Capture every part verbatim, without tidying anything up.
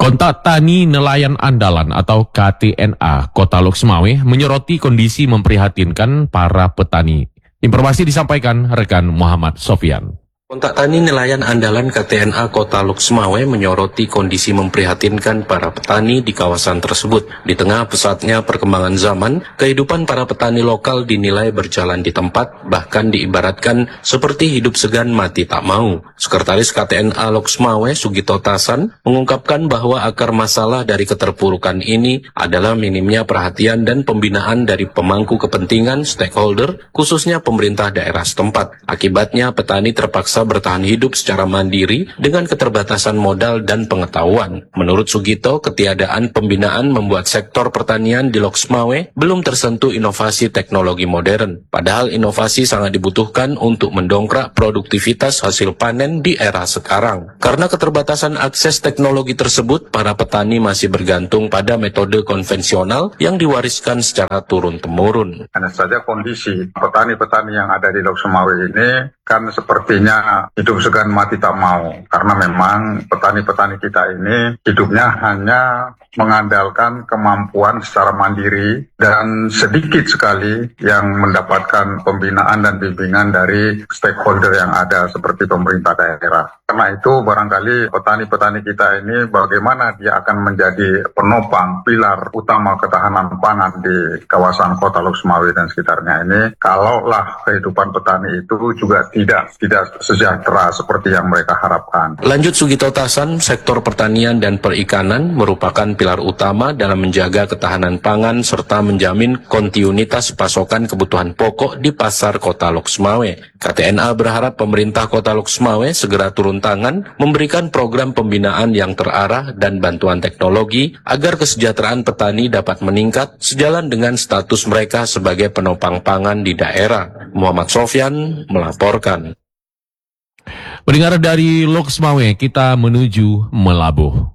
Kontak Tani Nelayan Andalan atau K T N A Kota Lok Sumawe menyoroti kondisi memprihatinkan para petani. Informasi disampaikan rekan Muhammad Sofyan. Kontak Tani Nelayan Andalan K T N A Kota Lok Sumawe menyoroti kondisi memprihatinkan para petani di kawasan tersebut. Di tengah pesatnya perkembangan zaman, kehidupan para petani lokal dinilai berjalan di tempat, bahkan diibaratkan seperti hidup segan mati tak mau. Sekretaris K T N A Lok Sumawe, Sugito Tasan, mengungkapkan bahwa akar masalah dari keterpurukan ini adalah minimnya perhatian dan pembinaan dari pemangku kepentingan stakeholder, khususnya pemerintah daerah setempat. Akibatnya petani terpaksa bertahan hidup secara mandiri dengan keterbatasan modal dan pengetahuan. Menurut Sugito, ketiadaan pembinaan membuat sektor pertanian di Lok Sumawe belum tersentuh inovasi teknologi modern. Padahal inovasi sangat dibutuhkan untuk mendongkrak produktivitas hasil panen di era sekarang. Karena keterbatasan akses teknologi tersebut, para petani masih bergantung pada metode konvensional yang diwariskan secara turun-temurun. Hanya saja kondisi petani-petani yang ada di Lok Sumawe ini kan sepertinya hidup segan mati tak mau, karena memang petani-petani kita ini hidupnya hanya mengandalkan kemampuan secara mandiri dan sedikit sekali yang mendapatkan pembinaan dan bimbingan dari stakeholder yang ada seperti pemerintah daerah. Karena itu barangkali petani-petani kita ini bagaimana dia akan menjadi penopang pilar utama ketahanan pangan di kawasan Kota Lok Sumawe dan sekitarnya ini, kalaulah kehidupan petani itu juga tidak tidak sejahtera seperti yang mereka harapkan. Lanjut Sugito Tasan, sektor pertanian dan perikanan merupakan pilar utama dalam menjaga ketahanan pangan serta menjamin kontinuitas pasokan kebutuhan pokok di pasar Kota Lok Sumawe. K T N A berharap pemerintah Kota Lok Sumawe segera turun tangan memberikan program pembinaan yang terarah dan bantuan teknologi agar kesejahteraan petani dapat meningkat sejalan dengan status mereka sebagai penopang pangan di daerah. Muhammad Sofyan melaporkan. Pendengar dari Lok Sumawe, kita menuju Melabuh.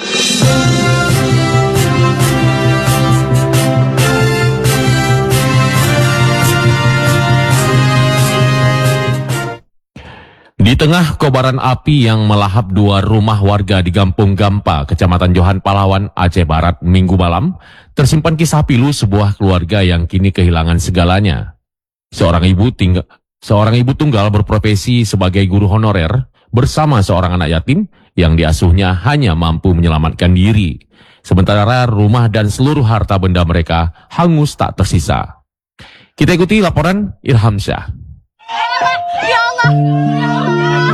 Di tengah kobaran api yang melahap dua rumah warga di Kampung Gampa, Kecamatan Johan Pahlawan, Aceh Barat, Minggu malam, tersimpan kisah pilu sebuah keluarga yang kini kehilangan segalanya. Seorang ibu tinggal Seorang ibu tunggal berprofesi sebagai guru honorer bersama seorang anak yatim yang diasuhnya hanya mampu menyelamatkan diri. Sementara rumah dan seluruh harta benda mereka hangus tak tersisa. Kita ikuti laporan Irham Syah. Ya Allah, ya Allah,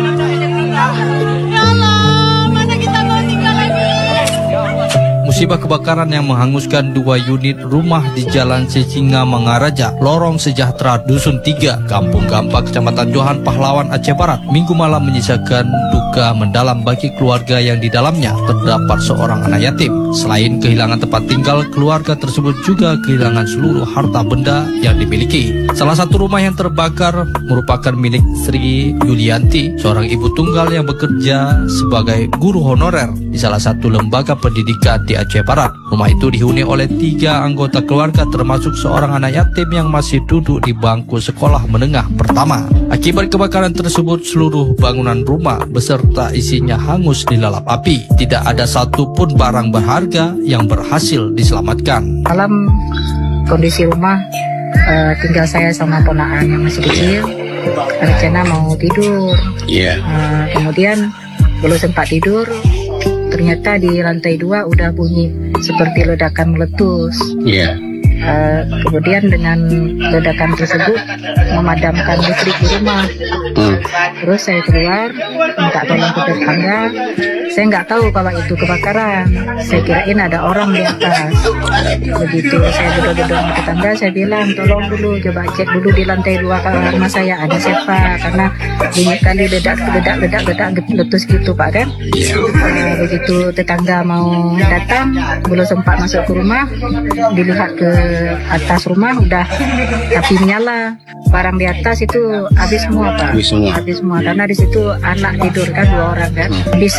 ya Allah, mana kita mau tinggal lagi? Musibah kebakaran yang menghanguskan dua unit rumah di Jalan Secinga Mangaraja, Lorong Sejahtera, Dusun tiga, Kampung Gampa, Kecamatan Johan Pahlawan, Aceh Barat, Minggu malam menyisakan duka mendalam bagi keluarga yang di dalamnya terdapat seorang anak yatim. Selain kehilangan tempat tinggal, keluarga tersebut juga kehilangan seluruh harta benda yang dimiliki. Salah satu rumah yang terbakar merupakan milik Sri Yulianti, seorang ibu tunggal yang bekerja sebagai guru honorer di salah satu lembaga pendidikan di Aceh Barat. Rumah itu dihuni oleh tiga anggota keluarga termasuk seorang anak yatim yang masih duduk di bangku sekolah menengah pertama. Akibat kebakaran tersebut, seluruh bangunan rumah beserta isinya hangus dilalap api. Tidak ada satupun barang berharga yang berhasil diselamatkan. Dalam kondisi rumah, uh, tinggal saya sama ponakan yang masih kecil. Rencana mau tidur. Yeah. Uh, kemudian belum sempat tidur, ternyata di lantai dua udah bunyi seperti ledakan meletus. Iya. Yeah. Uh, kemudian dengan ledakan tersebut memadamkan listrik di rumah. Hmm. Terus saya keluar minta tolong ke tetangga. Saya nggak tahu kalau itu kebakaran. Saya kirain ada orang di atas. Begitu saya duduk-duduk sama tetangga, saya bilang tolong dulu coba cek dulu di lantai dua kamar rumah saya ada siapa, karena bunyi kali ledak ledak ledak ledak letus gitu Pak kan. Uh, begitu tetangga mau datang, belum sempat masuk ke rumah, dilihat ke atas rumah udah api menyala, barang di atas itu habis semua Pak, habis semua, habis semua karena di situ anak tidur kan dua orang kan, habis semua.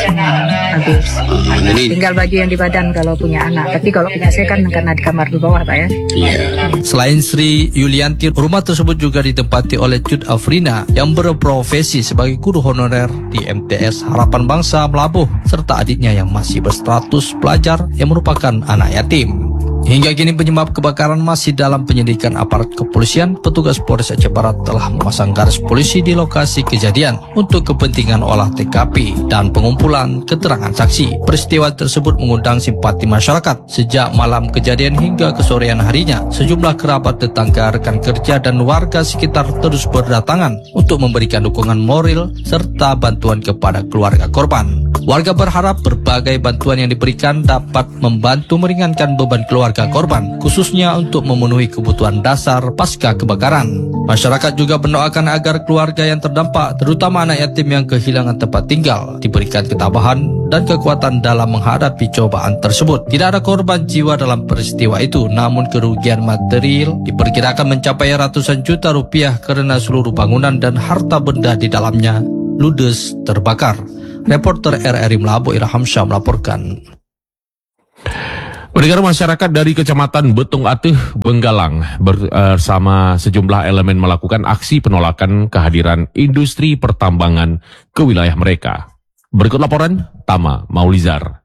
habis. Ah, jadi Tinggal baju yang di badan kalau punya anak. Tapi kalau punya saya kan karena di kamar di bawah Pak ya. iya. Selain Sri Yulianti, rumah tersebut juga ditempati oleh Cut Afrina yang berprofesi sebagai guru honorer di M T S Harapan Bangsa Melabuh, serta adiknya yang masih berstatus pelajar yang merupakan anak yatim. Hingga kini penyebab kebakaran masih dalam penyelidikan aparat kepolisian. Petugas Polres Aceh Barat telah memasang garis polisi di lokasi kejadian untuk kepentingan olah T K P dan pengumpulan keterangan saksi. Peristiwa tersebut mengundang simpati masyarakat. Sejak malam kejadian hingga kesorean harinya, sejumlah kerabat, tetangga, rekan kerja, dan warga sekitar terus berdatangan untuk memberikan dukungan moral serta bantuan kepada keluarga korban. Warga berharap berbagai bantuan yang diberikan dapat membantu meringankan beban keluarga korban, khususnya untuk memenuhi kebutuhan dasar pasca kebakaran. Masyarakat juga mendoakan agar keluarga yang terdampak, terutama anak yatim yang kehilangan tempat tinggal, diberikan ketabahan dan kekuatan dalam menghadapi cobaan tersebut. Tidak ada korban jiwa dalam peristiwa itu, namun kerugian material diperkirakan mencapai ratusan juta rupiah karena seluruh bangunan dan harta benda di dalamnya ludes terbakar. Reporter R R I Melabuh Irham Syah melaporkan. Pendengar, masyarakat dari Kecamatan Betung Atuh, Benggalang bersama sejumlah elemen melakukan aksi penolakan kehadiran industri pertambangan ke wilayah mereka. Berikut laporan Tama Maulizar.